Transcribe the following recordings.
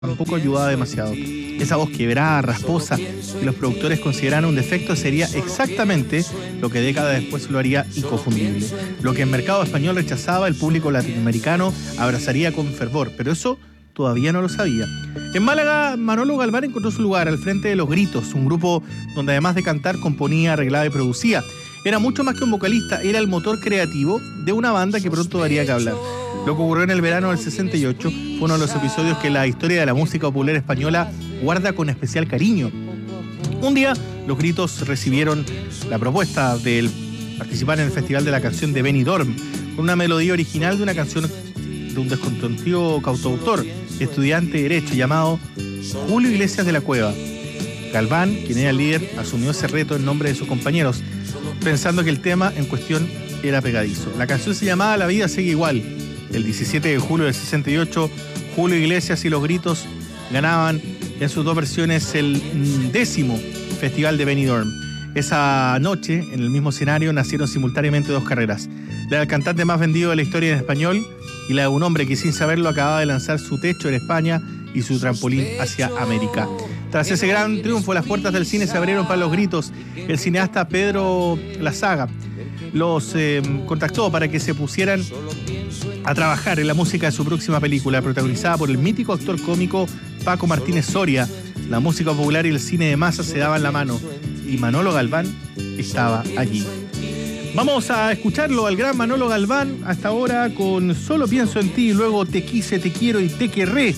tampoco ayudaba demasiado. Esa voz quebrada, rasposa, que los productores consideraron un defecto, sería exactamente lo que décadas después lo haría inconfundible. Lo que el mercado español rechazaba, el público latinoamericano abrazaría con fervor, pero eso todavía no lo sabía. En Málaga, Manolo Galván encontró su lugar al frente de Los Gritos, un grupo donde además de cantar, componía, arreglaba y producía. Era mucho más que un vocalista, era el motor creativo de una banda que pronto daría que hablar. Lo que ocurrió en el verano del 68 fue uno de los episodios que la historia de la música popular española guarda con especial cariño. Un día, Los Gritos recibieron la propuesta de participar en el Festival de la Canción de Benidorm, con una melodía original de una canción de un desconocido cantautor, estudiante de Derecho, llamado Julio Iglesias de la Cueva. Galván, quien era el líder, asumió ese reto en nombre de sus compañeros, pensando que el tema en cuestión era pegadizo. La canción se llamaba La vida sigue igual. El 17 de julio del 68, Julio Iglesias y Los Gritos ganaban en sus dos versiones el 10º Festival de Benidorm. Esa noche, en el mismo escenario, nacieron simultáneamente dos carreras: la del cantante más vendido de la historia en español y la de un hombre que sin saberlo acababa de lanzar su techo en España y su trampolín hacia América. Tras ese gran triunfo, las puertas del cine se abrieron para Los Gritos. El cineasta Pedro Lazaga los contactó para que se pusieran a trabajar en la música de su próxima película, protagonizada por el mítico actor cómico Paco Martínez Soria. La música popular y el cine de masa se daban la mano y Manolo Galván estaba allí. Vamos a escucharlo al gran Manolo Galván hasta ahora con Solo pienso en ti y luego Te quise, te quiero y te querré.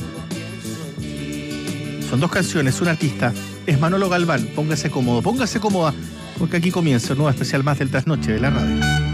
Son dos canciones, un artista. Es Manolo Galván. Póngase cómodo, póngase cómoda, porque aquí comienza un nuevo especial más del Trasnoche de la Radio.